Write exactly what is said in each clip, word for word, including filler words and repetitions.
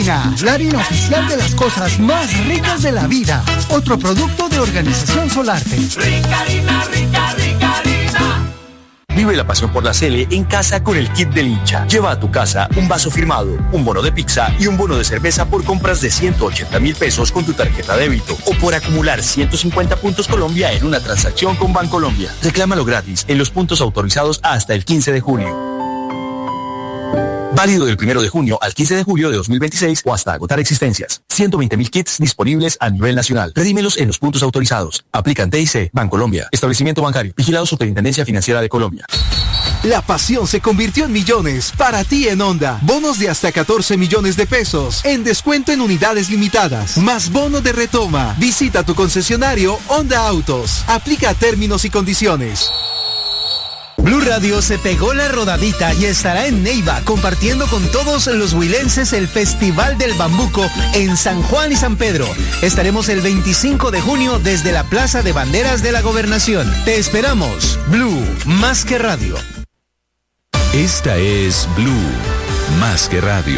Ricarina, la harina oficial de las cosas más ricas de la vida. Otro producto de Organización Solarte. Ricarina, rica, Ricarina. Vive la pasión por la Sele en casa con el kit del hincha. Lleva a tu casa un vaso firmado, un bono de pizza y un bono de cerveza por compras de ciento ochenta mil pesos con tu tarjeta débito o por acumular ciento cincuenta puntos Colombia en una transacción con Bancolombia. Reclámalo gratis en los puntos autorizados hasta el quince de junio. Válido del primero de junio al quince de julio de dos mil veintiséis o hasta agotar existencias. ciento veinte mil kits disponibles a nivel nacional. Redímelos en los puntos autorizados. Aplican T I C, Bancolombia, Establecimiento Bancario, vigilado Superintendencia Financiera de Colombia. La pasión se convirtió en millones para ti en Honda. Bonos de hasta catorce millones de pesos en descuento en unidades limitadas. Más bono de retoma. Visita tu concesionario Honda Autos. Aplica términos y condiciones. Blue Radio se pegó la rodadita y estará en Neiva compartiendo con todos los huilenses el Festival del Bambuco en San Juan y San Pedro. Estaremos el veinticinco de junio desde la Plaza de Banderas de la Gobernación. Te esperamos. Blue, más que radio. Esta es Blue, más que radio.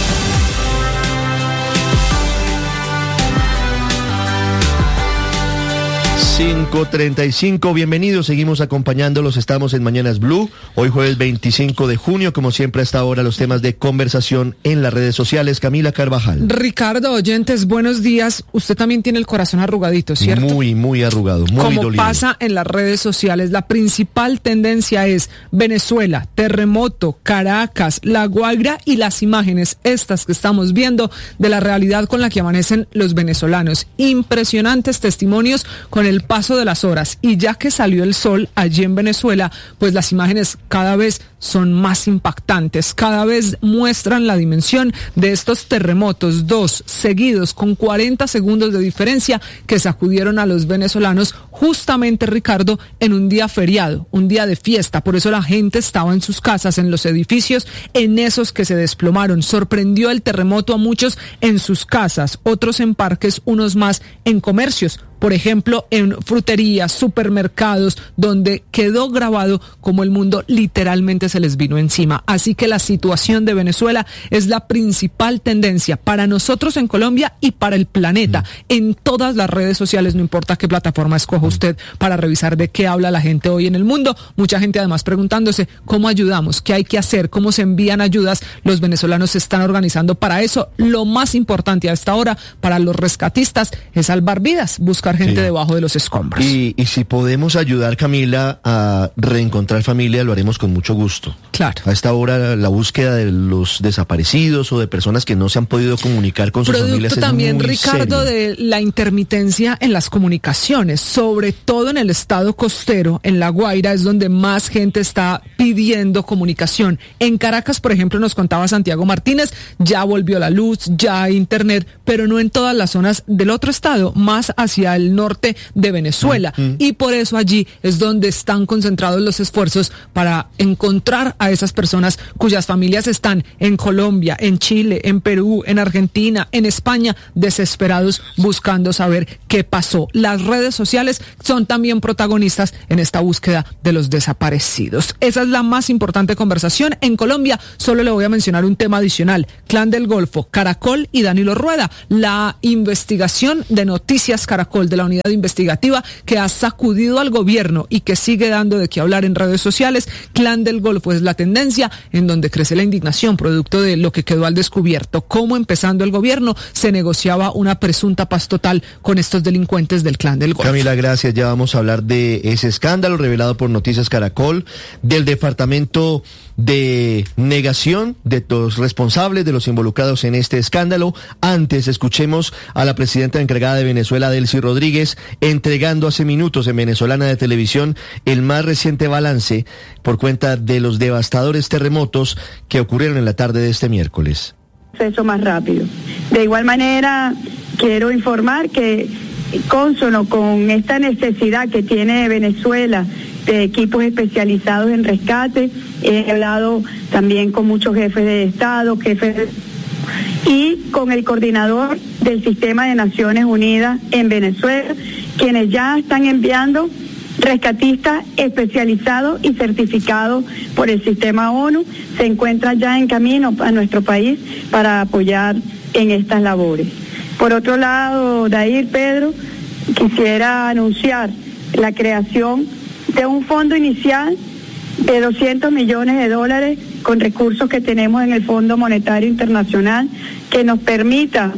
cinco treinta y cinco, bienvenidos, seguimos acompañándolos, estamos en Mañanas Blue, hoy jueves veinticinco de junio, como siempre a esta hora los temas de conversación en las redes sociales. Camila Carvajal. Ricardo, oyentes, buenos días, usted también tiene el corazón arrugadito, ¿cierto? Muy, muy arrugado, muy Como dolido. Como pasa en las redes sociales, la principal tendencia es Venezuela, terremoto, Caracas, La Guaira y las imágenes, estas que estamos viendo, de la realidad con la que amanecen los venezolanos. Impresionantes testimonios con el paso de las horas, y ya que salió el sol allí en Venezuela, pues las imágenes cada vez son más impactantes, cada vez muestran la dimensión de estos terremotos, dos seguidos con cuarenta segundos de diferencia que sacudieron a los venezolanos justamente, Ricardo, en un día feriado, un día de fiesta. Por eso la gente estaba en sus casas, en los edificios, en esos que se desplomaron. Sorprendió el terremoto a muchos en sus casas, otros en parques, unos más en comercios. Por ejemplo, en fruterías, supermercados, donde quedó grabado como el mundo literalmente se les vino encima. Así que la situación de Venezuela es la principal tendencia para nosotros en Colombia y para el planeta. En todas las redes sociales, no importa qué plataforma escoja usted para revisar de qué habla la gente hoy en el mundo. Mucha gente además preguntándose cómo ayudamos, qué hay que hacer, cómo se envían ayudas. Los venezolanos se están organizando para eso. Lo más importante a esta hora para los rescatistas es salvar vidas, buscar gente sí. debajo de los escombros. Y, y si podemos ayudar, Camila, a reencontrar familia, lo haremos con mucho gusto. Claro. A esta hora, la búsqueda de los desaparecidos o de personas que no se han podido comunicar con sus Producto familias es también, muy Ricardo, serio. De la intermitencia en las comunicaciones, sobre todo en el estado costero, en La Guaira, es donde más gente está pidiendo comunicación. En Caracas, por ejemplo, nos contaba Santiago Martínez, ya volvió la luz, ya hay internet, pero no en todas las zonas del otro estado, más hacia el norte de Venezuela. Mm-hmm. Y por eso allí es donde están concentrados los esfuerzos para encontrar a esas personas cuyas familias están en Colombia, en Chile, en Perú, en Argentina, en España, desesperados buscando saber qué pasó. Las redes sociales son también protagonistas en esta búsqueda de los desaparecidos. Esa es la más importante conversación. En Colombia solo le voy a mencionar un tema adicional: Clan del Golfo, Caracol y Danilo Rueda. La investigación de Noticias Caracol, de la unidad investigativa que ha sacudido al gobierno y que sigue dando de qué hablar en redes sociales. Clan del Golfo es la tendencia en donde crece la indignación producto de lo que quedó al descubierto, cómo empezando el gobierno se negociaba una presunta paz total con estos delincuentes del Clan del Golfo. Camila, gracias. Ya vamos a hablar de ese escándalo revelado por Noticias Caracol, del departamento de negación de los responsables, de los involucrados en este escándalo. Antes, escuchemos a la presidenta encargada de Venezuela, Delcy Rodríguez, entregando hace minutos en Venezolana de Televisión el más reciente balance por cuenta de los devastadores terremotos que ocurrieron en la tarde de este miércoles. Proceso más rápido. De igual manera, quiero informar que, cónsono con esta necesidad que tiene Venezuela de equipos especializados en rescate, he hablado también con muchos jefes de Estado, jefes de... y con el coordinador del Sistema de Naciones Unidas en Venezuela, quienes ya están enviando rescatistas especializados y certificados por el sistema ONU. Se encuentran ya en camino a nuestro país para apoyar en estas labores. Por otro lado, Dair, Pedro, quisiera anunciar la creación de un fondo inicial de doscientos millones de dólares con recursos que tenemos en el Fondo Monetario Internacional que nos permita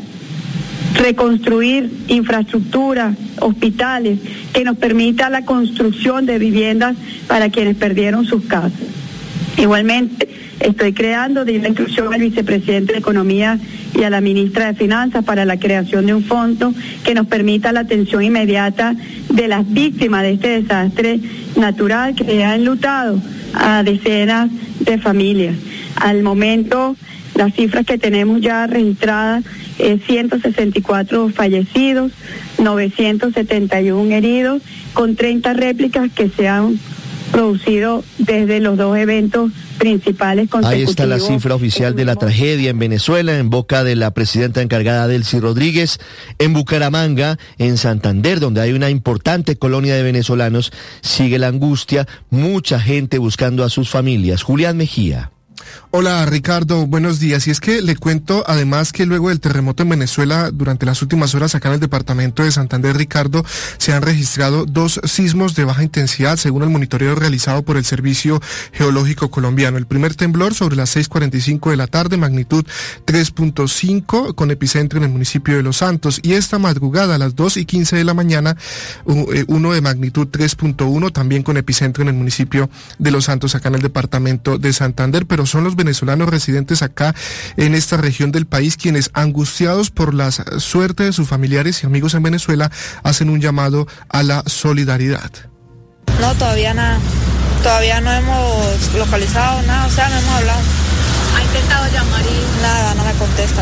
reconstruir infraestructura, hospitales, que nos permita la construcción de viviendas para quienes perdieron sus casas. Igualmente, estoy creando, di la instrucción al vicepresidente de Economía y a la ministra de Finanzas para la creación de un fondo que nos permita la atención inmediata de las víctimas de este desastre natural que ha enlutado a decenas de familias. Al momento, las cifras que tenemos ya registradas es ciento sesenta y cuatro fallecidos, novecientos setenta y uno heridos, con treinta réplicas que se han producido desde los dos eventos principales consecutivos. Ahí está la cifra oficial de la tragedia en Venezuela, en boca de la presidenta encargada Delcy Rodríguez. En Bucaramanga, en Santander, donde hay una importante colonia de venezolanos, sigue la angustia, mucha gente buscando a sus familias. Julián Mejía. Hola Ricardo, buenos días. Y es que le cuento además que luego del terremoto en Venezuela, durante las últimas horas acá en el departamento de Santander, Ricardo, se han registrado dos sismos de baja intensidad según el monitoreo realizado por el Servicio Geológico Colombiano. El primer temblor sobre las seis cuarenta y cinco de la tarde, magnitud tres punto cinco, con epicentro en el municipio de Los Santos. Y esta madrugada a las dos y quince de la mañana, uno de magnitud tres punto uno, también con epicentro en el municipio de Los Santos, acá en el departamento de Santander. Pero son los venezolanos residentes acá en esta región del país quienes, angustiados por la suerte de sus familiares y amigos en Venezuela, hacen un llamado a la solidaridad. No, todavía nada. Todavía no hemos localizado nada, o sea, no hemos hablado. ¿Ha intentado llamar y...? Nada, no me contestan.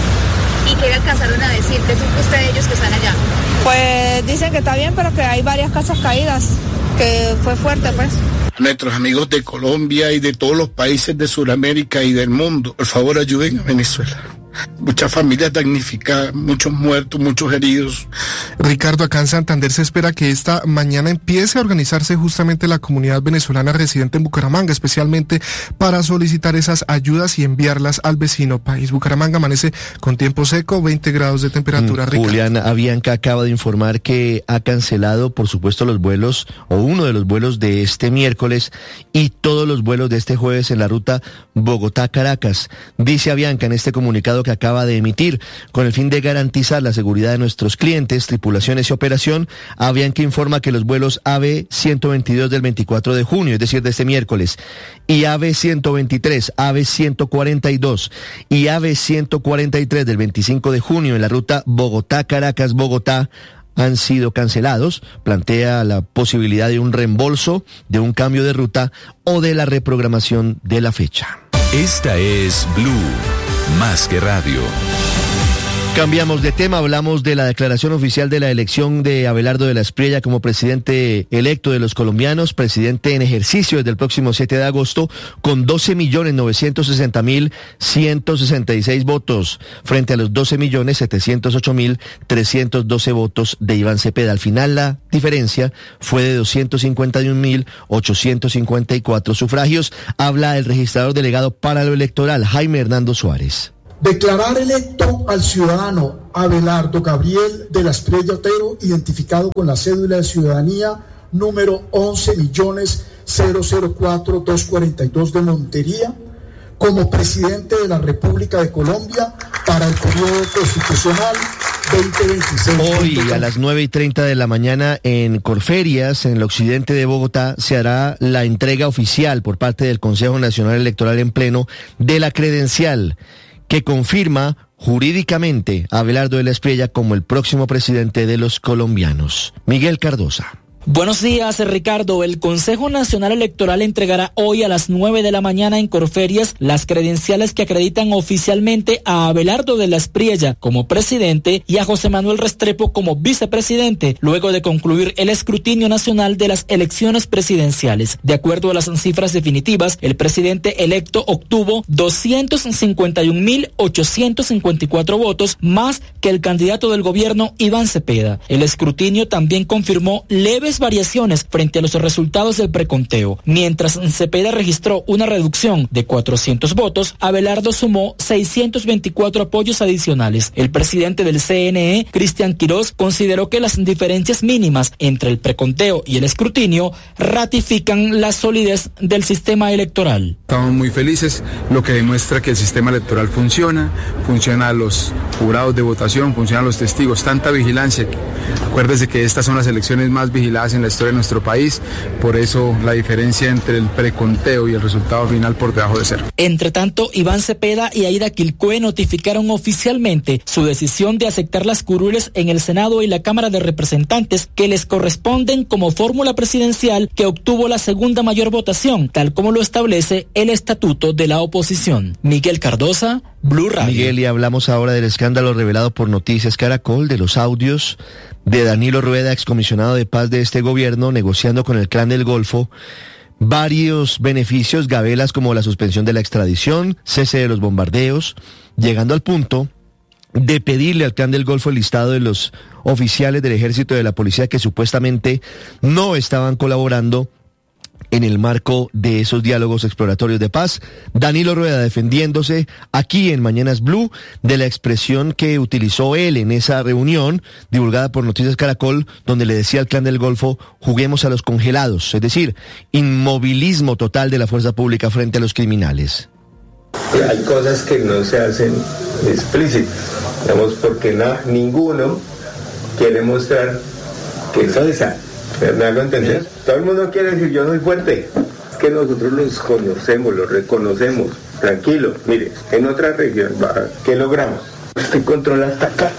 ¿Y qué le alcanzaron a decir? ¿Qué supo usted de ellos que están allá? Pues dicen que está bien, pero que hay varias casas caídas, que fue fuerte, pues. Nuestros amigos de Colombia y de todos los países de Sudamérica y del mundo, por favor ayuden a Venezuela. Muchas familias damnificadas, muchos muertos, muchos heridos. Ricardo, acá en Santander se espera que esta mañana empiece a organizarse justamente la comunidad venezolana residente en Bucaramanga, especialmente para solicitar esas ayudas y enviarlas al vecino país. Bucaramanga amanece con tiempo seco, veinte grados de temperatura. Mm, Julián, Avianca acaba de informar que ha cancelado, por supuesto, los vuelos, o uno de los vuelos de este miércoles y todos los vuelos de este jueves en la ruta Bogotá-Caracas. Dice Avianca en este comunicado que acaba de emitir, con el fin de garantizar la seguridad de nuestros clientes, tripulaciones y operación, Avianca informa que los vuelos A V ciento veintidós del veinticuatro de junio, es decir, de este miércoles, y A V ciento veintitrés, A V ciento cuarenta y dos y A V ciento cuarenta y tres del veinticinco de junio en la ruta Bogotá-Caracas-Bogotá han sido cancelados. Plantea la posibilidad de un reembolso, de un cambio de ruta o de la reprogramación de la fecha. Esta es Blue, más que radio. Cambiamos de tema, hablamos de la declaración oficial de la elección de Abelardo de la Espriella como presidente electo de los colombianos, presidente en ejercicio desde el próximo siete de agosto, con doce millones novecientos sesenta mil ciento sesenta y seis votos, frente a los doce millones setecientos ocho mil trescientos doce votos de Iván Cepeda. Al final la diferencia fue de doscientos cincuenta y un mil ochocientos cincuenta y cuatro sufragios. Habla el registrador delegado para lo electoral, Jaime Hernando Suárez. Declarar electo al ciudadano Abelardo Gabriel de la Espriella Otero, identificado con la cédula de ciudadanía número once millones cero cero cuatro mil doscientos cuarenta y dos de Montería, como presidente de la República de Colombia para el periodo constitucional veinte veintiséis. Hoy a las nueve y treinta de la mañana en Corferias, en el occidente de Bogotá, se hará la entrega oficial por parte del Consejo Nacional Electoral en pleno de la credencial que confirma jurídicamente a Abelardo de la Espriella como el próximo presidente de los colombianos. Miguel Cardosa. Buenos días, Ricardo. El Consejo Nacional Electoral entregará hoy a las nueve de la mañana en Corferias las credenciales que acreditan oficialmente a Abelardo de la Espriella como presidente y a José Manuel Restrepo como vicepresidente, luego de concluir el escrutinio nacional de las elecciones presidenciales. De acuerdo a las cifras definitivas, el presidente electo obtuvo doscientos cincuenta y un mil ochocientos cincuenta y cuatro votos, más que el candidato del gobierno Iván Cepeda. El escrutinio también confirmó leves leves variaciones frente a los resultados del preconteo. Mientras Cepeda registró una reducción de cuatrocientos votos, Abelardo sumó seiscientos veinticuatro apoyos adicionales. El presidente del C N E, Cristian Quirós, consideró que las diferencias mínimas entre el preconteo y el escrutinio ratifican la solidez del sistema electoral. Estamos muy felices, lo que demuestra que el sistema electoral funciona, funcionan los jurados de votación, funcionan los testigos, tanta vigilancia. Acuérdese que estas son las elecciones más vigiladas en la historia de nuestro país, por eso la diferencia entre el preconteo y el resultado final por debajo de cero. Entre tanto, Iván Cepeda y Aida Quilcue notificaron oficialmente su decisión de aceptar las curules en el Senado y la Cámara de Representantes que les corresponden como fórmula presidencial que obtuvo la segunda mayor votación, tal como lo establece el estatuto de la oposición. Miguel Cardosa, Blue Radio. Miguel, y hablamos ahora del escándalo revelado por Noticias Caracol, de los audios de Danilo Rueda, excomisionado de paz de este gobierno, negociando con el Clan del Golfo varios beneficios, gabelas como la suspensión de la extradición, cese de los bombardeos, llegando al punto de pedirle al Clan del Golfo el listado de los oficiales del ejército y de la policía que supuestamente no estaban colaborando en el marco de esos diálogos exploratorios de paz. Danilo Rueda defendiéndose aquí en Mañanas Blue de la expresión que utilizó él en esa reunión divulgada por Noticias Caracol, donde le decía al Clan del Golfo: juguemos a los congelados, es decir, inmovilismo total de la fuerza pública frente a los criminales. Hay cosas que no se hacen explícitas, digamos, porque na, ninguno quiere mostrar que eso es esa. ¿Me hago entender? Todo el mundo quiere decir yo soy fuerte. Es que nosotros los conocemos, los reconocemos. Tranquilo, mire, en otra región, ¿qué logramos? Usted controla hasta acá.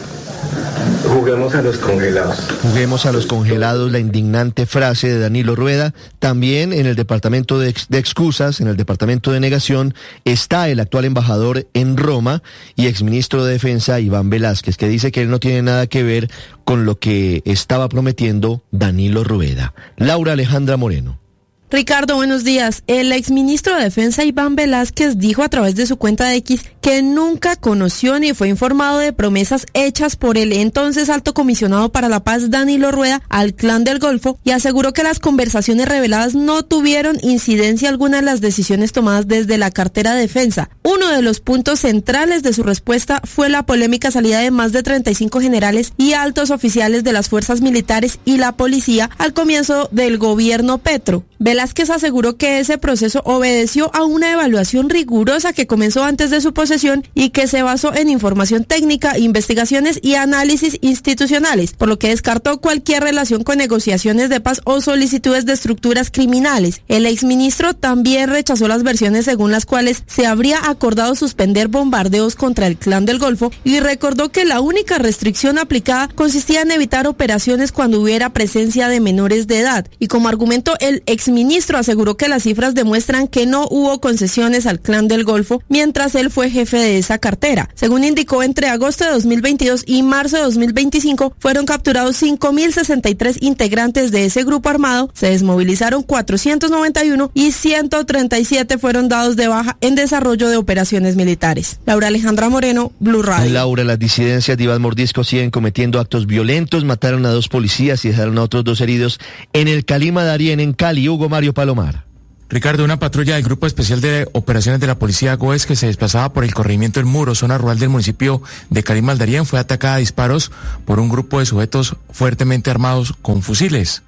Juguemos a los congelados. Juguemos a los congelados, la indignante frase de Danilo Rueda. También en el departamento de, ex, de excusas, en el departamento de negación, está el actual embajador en Roma y exministro de Defensa, Iván Velázquez, que dice que él no tiene nada que ver con lo que estaba prometiendo Danilo Rueda. Laura Alejandra Moreno. Ricardo, buenos días. El exministro de Defensa Iván Velázquez dijo a través de su cuenta de X que nunca conoció ni fue informado de promesas hechas por el entonces alto comisionado para la paz Danilo Rueda al Clan del Golfo y aseguró que las conversaciones reveladas no tuvieron incidencia alguna en las decisiones tomadas desde la cartera de defensa. Uno de los puntos centrales de su respuesta fue la polémica salida de más de treinta y cinco generales y altos oficiales de las fuerzas militares y la policía al comienzo del gobierno Petro. Velázquez aseguró que ese proceso obedeció a una evaluación rigurosa que comenzó antes de su posesión y que se basó en información técnica, investigaciones y análisis institucionales, por lo que descartó cualquier relación con negociaciones de paz o solicitudes de estructuras criminales. El exministro también rechazó las versiones según las cuales se habría acordado suspender bombardeos contra el Clan del Golfo y recordó que la única restricción aplicada consistía en evitar operaciones cuando hubiera presencia de menores de edad. Y como argumento, el exministro aseguró que las cifras demuestran que no hubo concesiones al Clan del Golfo mientras él fue jefe de esa cartera. Según indicó, entre agosto de dos mil veintidós y marzo de dos mil veinticinco fueron capturados cinco mil sesenta y tres integrantes de ese grupo armado, se desmovilizaron cuatrocientos noventa y uno y ciento treinta y siete fueron dados de baja en desarrollo de operaciones militares. Laura Alejandra Moreno, Blue Radio. Laura, las disidencias de Iván Mordisco siguen cometiendo actos violentos, mataron a dos policías y dejaron a otros dos heridos en el Calima Darién en Cali. Hugo Mario Palomar. Ricardo, una patrulla del Grupo Especial de Operaciones de la Policía GOES que se desplazaba por el corregimiento del Muro, zona rural del municipio de Calima Darién, fue atacada a disparos por un grupo de sujetos fuertemente armados con fusiles.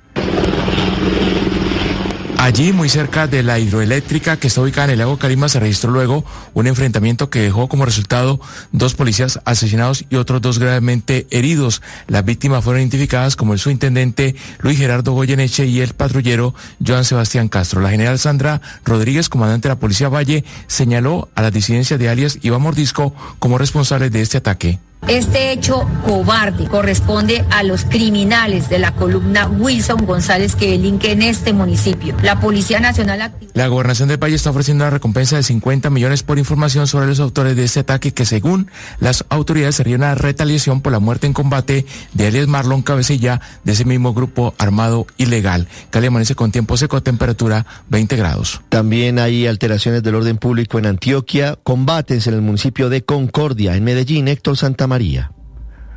Allí, muy cerca de la hidroeléctrica que está ubicada en el lago Calima, se registró luego un enfrentamiento que dejó como resultado dos policías asesinados y otros dos gravemente heridos. Las víctimas fueron identificadas como el subintendente Luis Gerardo Goyeneche y el patrullero Joan Sebastián Castro. La general Sandra Rodríguez, comandante de la Policía Valle, señaló a las disidencias de alias Iván Mordisco como responsables de este ataque. Este hecho cobarde corresponde a los criminales de la columna Wilson González que delinque en este municipio. La Policía Nacional activa. La Gobernación del Valle está ofreciendo una recompensa de cincuenta millones por información sobre los autores de este ataque que, según las autoridades, sería una retaliación por la muerte en combate de alias Marlon Cabecilla de ese mismo grupo armado ilegal. Cali amanece con tiempo seco, temperatura veinte grados. También hay alteraciones del orden público en Antioquia, combates en el municipio de Concordia, en Medellín. Héctor Santamaría.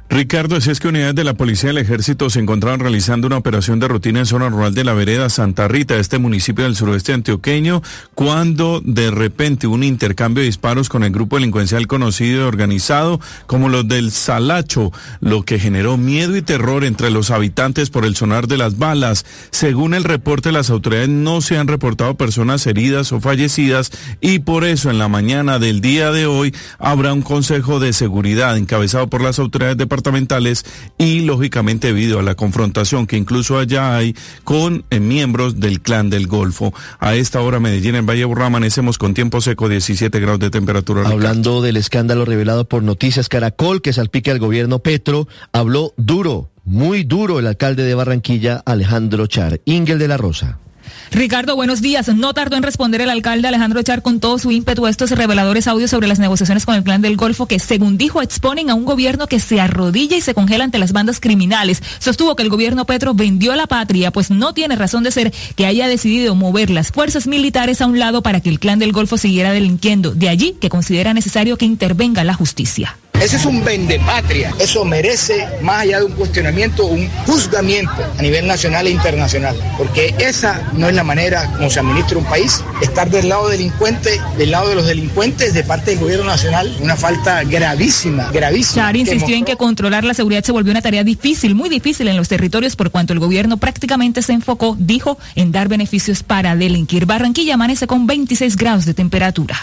Ricardo, así es que unidades de la Policía y el Ejército se encontraban realizando una operación de rutina en zona rural de la vereda Santa Rita, de este municipio del suroeste antioqueño, cuando de repente un intercambio de disparos con el grupo delincuencial conocido y organizado como los del Salacho, lo que generó miedo y terror entre los habitantes por el sonar de las balas. Según el reporte, las autoridades no se han reportado personas heridas o fallecidas y por eso en la mañana del día de hoy habrá un consejo de seguridad encabezado por las autoridades departamentales y lógicamente debido a la confrontación que incluso allá hay con eh, miembros del Clan del Golfo. A esta hora Medellín, en Valle Aburrá, amanecemos con tiempo seco, diecisiete grados de temperatura. Hablando Ricardo. Del escándalo revelado por Noticias Caracol que salpica al gobierno Petro, habló duro, muy duro el alcalde de Barranquilla, Alejandro Char. Ingel de la Rosa. Ricardo, buenos días. No tardó en responder el alcalde Alejandro Char con todo su ímpetu a estos reveladores audios sobre las negociaciones con el Clan del Golfo que, según dijo, exponen a un gobierno que se arrodilla y se congela ante las bandas criminales. Sostuvo que el gobierno Petro vendió la patria, pues no tiene razón de ser que haya decidido mover las fuerzas militares a un lado para que el Clan del Golfo siguiera delinquiendo. De allí que considera necesario que intervenga la justicia. Ese es un vendepatria. Eso merece, más allá de un cuestionamiento, un juzgamiento a nivel nacional e internacional. Porque esa no es la manera como se administra un país. Estar del lado delincuente, del lado de los delincuentes, de parte del gobierno nacional, una falta gravísima, gravísima. Char insistió en que controlar la seguridad se volvió una tarea difícil, muy difícil en los territorios, por cuanto el gobierno prácticamente se enfocó, dijo, en dar beneficios para delinquir. Barranquilla amanece con veintiséis grados de temperatura.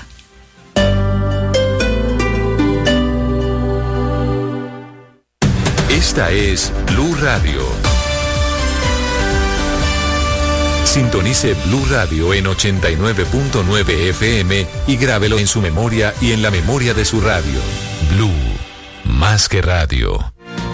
Esta es Blue Radio. Sintonice Blue Radio en ochenta y nueve punto nueve F M y grábelo en su memoria y en la memoria de su radio. Blue, más que radio.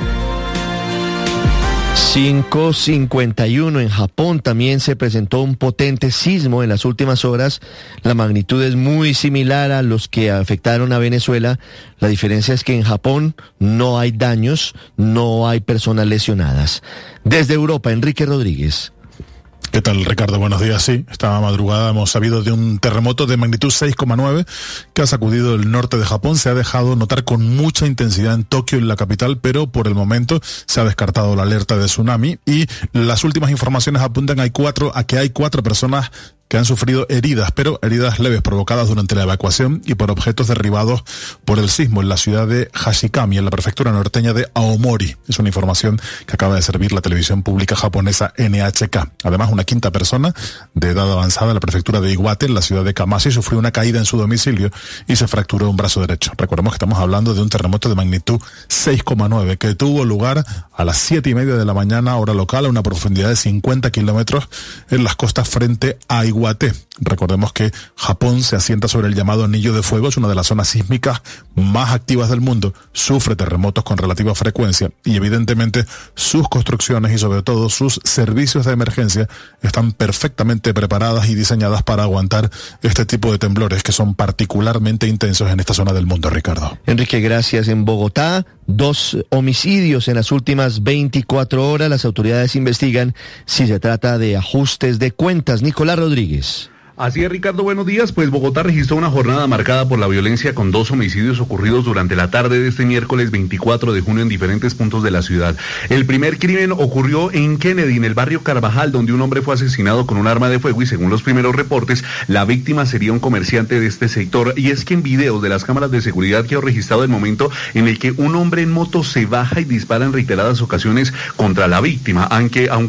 cinco cincuenta y uno en Japón también se presentó un potente sismo en las últimas horas. La magnitud es muy similar a los que afectaron a Venezuela. La diferencia es que en Japón no hay daños, no hay personas lesionadas. Desde Europa, Enrique Rodríguez. ¿Qué tal, Ricardo? Buenos días. Sí, esta madrugada hemos sabido de un terremoto de magnitud seis coma nueve que ha sacudido el norte de Japón. Se ha dejado notar con mucha intensidad en Tokio, en la capital, pero por el momento se ha descartado la alerta de tsunami y las últimas informaciones apuntan a, hay cuatro, a que hay cuatro personas que han sufrido heridas, pero heridas leves provocadas durante la evacuación y por objetos derribados por el sismo en la ciudad de Hashikami, en la prefectura norteña de Aomori. Es una información que acaba de servir la televisión pública japonesa N H K. Además, una quinta persona de edad avanzada en la prefectura de Iwate, en la ciudad de Kamashi, sufrió una caída en su domicilio y se fracturó un brazo derecho. Recordemos que estamos hablando de un terremoto de magnitud seis coma nueve que tuvo lugar a las siete y media de la mañana, hora local, a una profundidad de cincuenta kilómetros en las costas frente a Iwate. Recordemos que Japón se asienta sobre el llamado Anillo de Fuego, es una de las zonas sísmicas más activas del mundo, sufre terremotos con relativa frecuencia y evidentemente sus construcciones y sobre todo sus servicios de emergencia están perfectamente preparadas y diseñadas para aguantar este tipo de temblores que son particularmente intensos en esta zona del mundo, Ricardo. Enrique, gracias. En Bogotá, dos homicidios en las últimas veinticuatro horas. Las autoridades investigan si se trata de ajustes de cuentas. Nicolás Rodríguez. Así es, Ricardo, buenos días. Pues Bogotá registró una jornada marcada por la violencia con dos homicidios ocurridos durante la tarde de este miércoles veinticuatro de junio en diferentes puntos de la ciudad. El primer crimen ocurrió en Kennedy, en el barrio Carvajal, donde un hombre fue asesinado con un arma de fuego y según los primeros reportes, la víctima sería un comerciante de este sector. Y es que en videos de las cámaras de seguridad quedó registrado el momento en el que un hombre en moto se baja y dispara en reiteradas ocasiones contra la víctima, aunque, aunque